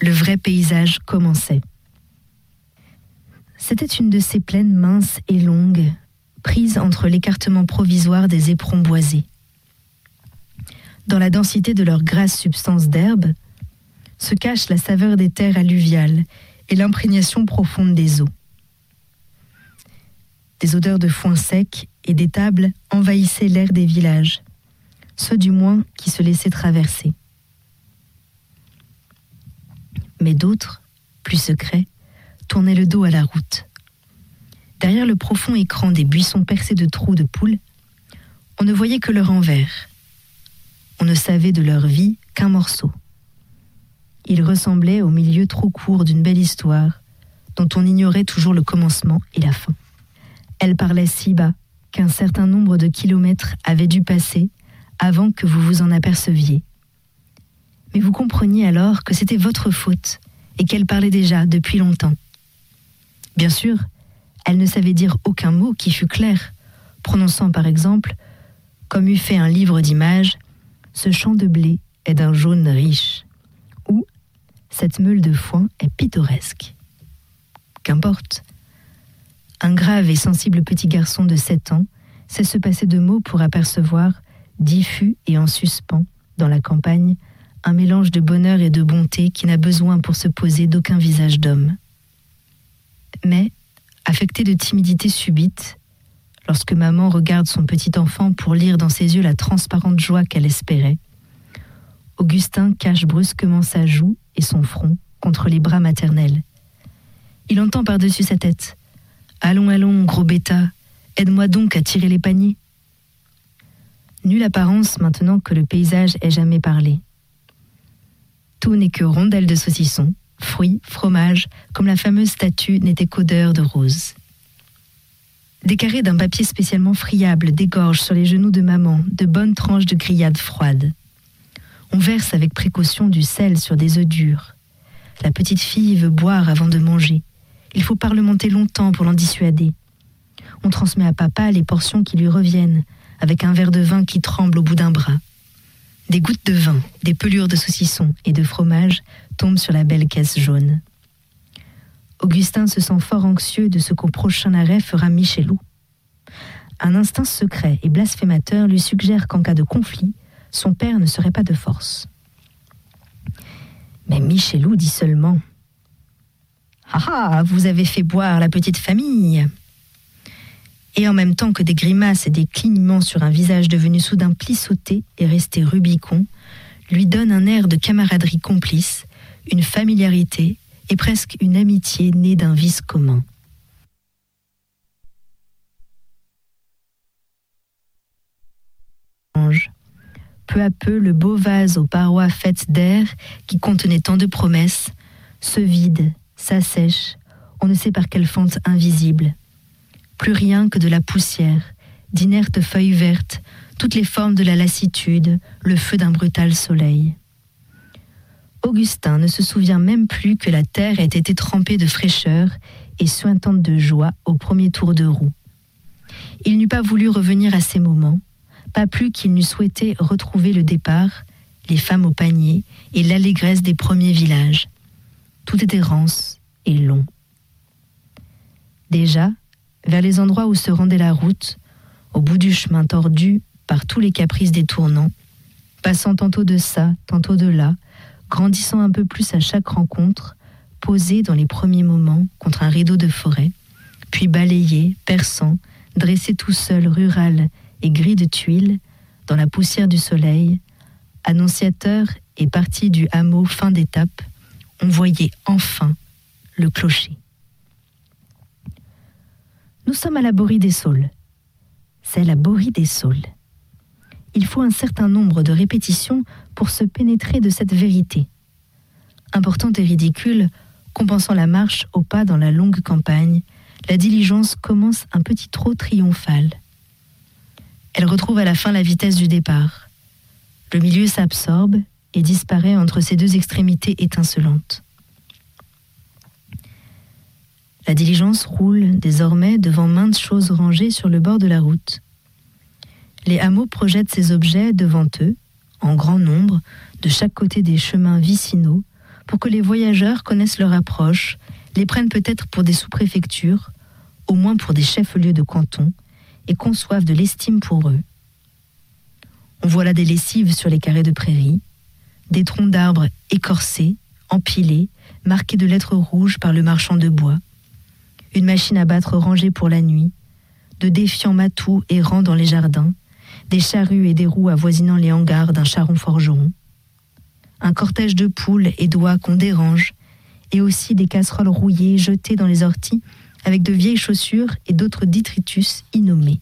le vrai paysage commençait. C'était une de ces plaines minces et longues, prises entre l'écartement provisoire des éperons boisés. Dans la densité de leur grasse substance d'herbe, se cache la saveur des terres alluviales et l'imprégnation profonde des eaux. Des odeurs de foin sec et d'étable envahissaient l'air des villages, ceux du moins qui se laissaient traverser. Mais d'autres, plus secrets, tournaient le dos à la route. Derrière le profond écran des buissons percés de trous de poules, on ne voyait que leur envers. On ne savait de leur vie qu'un morceau. Ils ressemblaient au milieu trop court d'une belle histoire, dont on ignorait toujours le commencement et la fin. Elle parlait si bas qu'un certain nombre de kilomètres avaient dû passer avant que vous vous en aperceviez. Mais vous compreniez alors que c'était votre faute et qu'elle parlait déjà depuis longtemps. Bien sûr, elle ne savait dire aucun mot qui fût clair, prononçant par exemple, comme eût fait un livre d'images, « Ce champ de blé est d'un jaune riche » ou « Cette meule de foin est pittoresque ». Qu'importe. Un grave et sensible petit garçon de 7 ans sait se passer de mots pour apercevoir, diffus et en suspens, dans la campagne, un mélange de bonheur et de bonté qui n'a besoin pour se poser d'aucun visage d'homme. Mais, affecté de timidité subite, lorsque maman regarde son petit enfant pour lire dans ses yeux la transparente joie qu'elle espérait, Augustin cache brusquement sa joue et son front contre les bras maternels. Il entend par-dessus sa tête « Allons, allons, gros bêta, aide-moi donc à tirer les paniers !» Nulle apparence maintenant que le paysage ait jamais parlé. Tout n'est que rondelles de saucisson, fruits, fromage, comme la fameuse statue n'était qu'odeur de rose. Des carrés d'un papier spécialement friable dégorgent sur les genoux de maman de bonnes tranches de grillades froides. On verse avec précaution du sel sur des œufs durs. La petite fille veut boire avant de manger. Il faut parlementer longtemps pour l'en dissuader. On transmet à papa les portions qui lui reviennent, avec un verre de vin qui tremble au bout d'un bras. Des gouttes de vin, des pelures de saucisson et de fromage tombent sur la belle caisse jaune. Augustin se sent fort anxieux de ce qu'au prochain arrêt fera Michelou. Un instinct secret et blasphémateur lui suggère qu'en cas de conflit, son père ne serait pas de force. Mais Michelou dit seulement « Ah ah, vous avez fait boire la petite famille !» Et en même temps que des grimaces et des clignements sur un visage devenu soudain plissauté et resté Rubicon, lui donne un air de camaraderie complice, une familiarité et presque une amitié née d'un vice commun. Peu à peu, le beau vase aux parois faites d'air, qui contenait tant de promesses, se vide, s'assèche, on ne sait par quelle fente invisible. Plus rien que de la poussière, d'inertes feuilles vertes, toutes les formes de la lassitude, le feu d'un brutal soleil. Augustin ne se souvient même plus que la terre ait été trempée de fraîcheur et suintante de joie au premier tour de roue. Il n'eût pas voulu revenir à ces moments, pas plus qu'il n'eût souhaité retrouver le départ, les femmes au panier et l'allégresse des premiers villages. Tout était rance et long. Déjà, vers les endroits où se rendait la route, au bout du chemin tordu par tous les caprices des tournants, passant tantôt de ça, tantôt de là, grandissant un peu plus à chaque rencontre, posé dans les premiers moments contre un rideau de forêt, puis balayé, perçant, dressé tout seul, rural et gris de tuiles, dans la poussière du soleil, annonciateur et parti du hameau fin d'étape, on voyait enfin le clocher. Nous sommes à la Borie des Saules. C'est la Borie des Saules. Il faut un certain nombre de répétitions pour se pénétrer de cette vérité. Importante et ridicule, compensant la marche au pas dans la longue campagne, la diligence commence un petit trot triomphal. Elle retrouve à la fin la vitesse du départ. Le milieu s'absorbe et disparaît entre ces deux extrémités étincelantes. La diligence roule désormais devant maintes choses rangées sur le bord de la route. Les hameaux projettent ces objets devant eux, en grand nombre, de chaque côté des chemins vicinaux, pour que les voyageurs connaissent leur approche, les prennent peut-être pour des sous-préfectures, au moins pour des chefs-lieux de canton, et conçoivent de l'estime pour eux. On voit là des lessives sur les carrés de prairie, des troncs d'arbres écorcés, empilés, marqués de lettres rouges par le marchand de bois, une machine à battre rangée pour la nuit, de défiants matous errant dans les jardins, des charrues et des roues avoisinant les hangars d'un charron forgeron, un cortège de poules et d'oies qu'on dérange, et aussi des casseroles rouillées jetées dans les orties avec de vieilles chaussures et d'autres détritus innommés.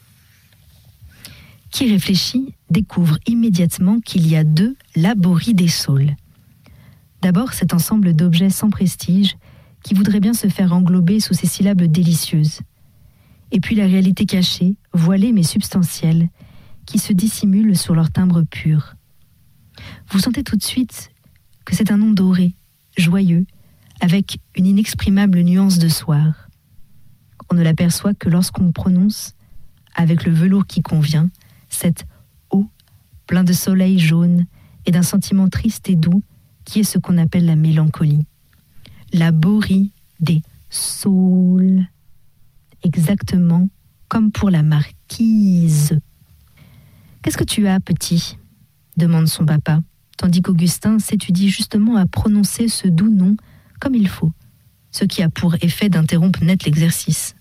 Qui réfléchit découvre immédiatement qu'il y a deux labories des saules. D'abord, cet ensemble d'objets sans prestige qui voudrait bien se faire englober sous ces syllabes délicieuses. Et puis la réalité cachée, voilée mais substantielle, qui se dissimule sur leur timbre pur. Vous sentez tout de suite que c'est un nom doré, joyeux, avec une inexprimable nuance de soir. On ne l'aperçoit que lorsqu'on prononce, avec le velours qui convient, cet « O » plein de soleil jaune et d'un sentiment triste et doux qui est ce qu'on appelle la mélancolie. La borie des saules. Exactement comme pour la marquise. « Qu'est-ce que tu as, petit ?» demande son papa, tandis qu'Augustin s'étudie justement à prononcer ce doux nom comme il faut, ce qui a pour effet d'interrompre net l'exercice.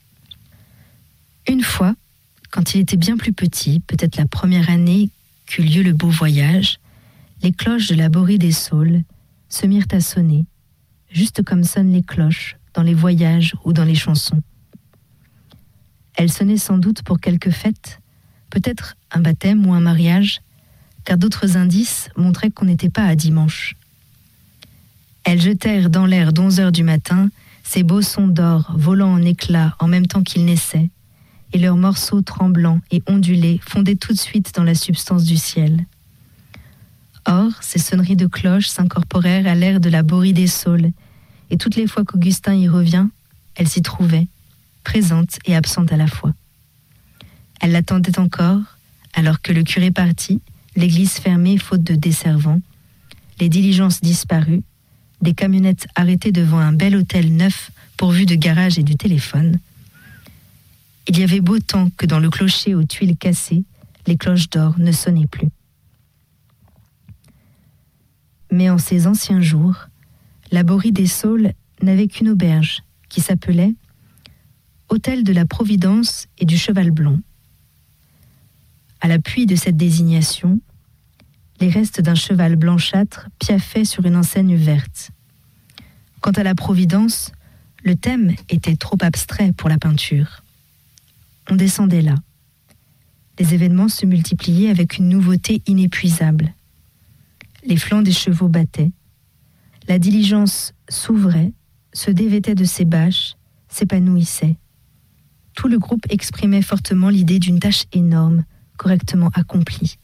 Une fois, quand il était bien plus petit, peut-être la première année qu'eut lieu le beau voyage, les cloches de la Borie des Saules se mirent à sonner, juste comme sonnent les cloches dans les voyages ou dans les chansons. Elles sonnaient sans doute pour quelque fête, peut-être un baptême ou un mariage, car d'autres indices montraient qu'on n'était pas à dimanche. Elles jetèrent dans l'air d'11 heures du matin ces beaux sons d'or volant en éclats en même temps qu'ils naissaient, et leurs morceaux tremblants et ondulés fondaient tout de suite dans la substance du ciel. Or, ces sonneries de cloches s'incorporèrent à l'air de la Borie des Saules, et toutes les fois qu'Augustin y revient, elle s'y trouvait, présente et absente à la fois. Elle l'attendait encore, alors que le curé partit, l'église fermée faute de desservants, les diligences disparues, des camionnettes arrêtées devant un bel hôtel neuf pourvu de garage et du téléphone. Il y avait beau temps que dans le clocher aux tuiles cassées, les cloches d'or ne sonnaient plus. Mais en ces anciens jours, la Borie des Saules n'avait qu'une auberge qui s'appelait Hôtel de la Providence et du Cheval Blanc. À l'appui de cette désignation, les restes d'un cheval blanchâtre piaffaient sur une enseigne verte. Quant à la Providence, le thème était trop abstrait pour la peinture. On descendait là. Les événements se multipliaient avec une nouveauté inépuisable. Les flancs des chevaux battaient. La diligence s'ouvrait, se dévêtait de ses bâches, s'épanouissait. Tout le groupe exprimait fortement l'idée d'une tâche énorme, correctement accomplie.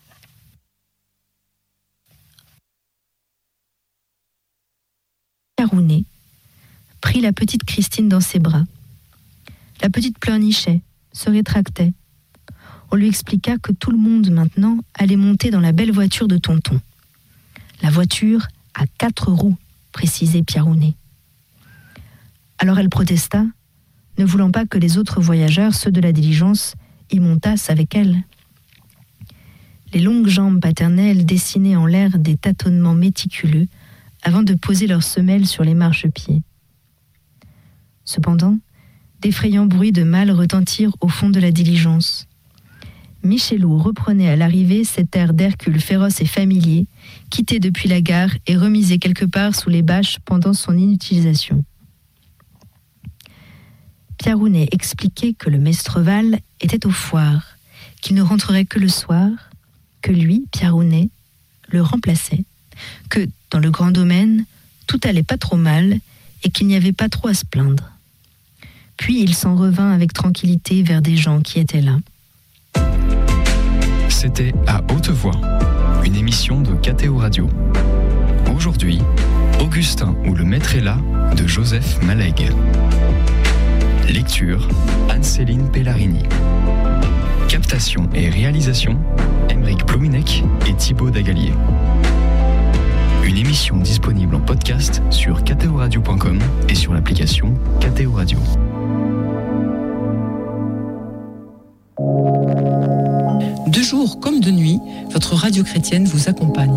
Carounet prit la petite Christine dans ses bras. La petite pleurnichait, se rétractait. On lui expliqua que tout le monde maintenant allait monter dans la belle voiture de tonton. La voiture à 4 roues, précisait Piarounet. Alors elle protesta, ne voulant pas que les autres voyageurs, ceux de la diligence, y montassent avec elle. Les longues jambes paternelles dessinaient en l'air des tâtonnements méticuleux avant de poser leurs semelles sur les marchepieds. Cependant, d'effrayants bruits de malles retentirent au fond de la diligence. Michelot reprenait à l'arrivée cet air d'Hercule féroce et familier, quitté depuis la gare et remisé quelque part sous les bâches pendant son inutilisation. Piarounet expliquait que le Mestreval était aux foires, qu'il ne rentrerait que le soir, que lui, Piarounet, le remplaçait, que, dans le grand domaine, tout allait pas trop mal et qu'il n'y avait pas trop à se plaindre. Puis il s'en revint avec tranquillité vers des gens qui étaient là. C'était À Haute Voix, une émission de KTO Radio. Aujourd'hui, Augustin ou le maître est là de Joseph Malègue. Lecture, Anne-Céline Pellarini. Captation et réalisation, Aymeric Plouminec et Thibaut Dagalier. Une émission émission disponible en podcast sur ktoradio.com et sur l'application KTO Radio. De jour comme de nuit, votre radio chrétienne vous accompagne.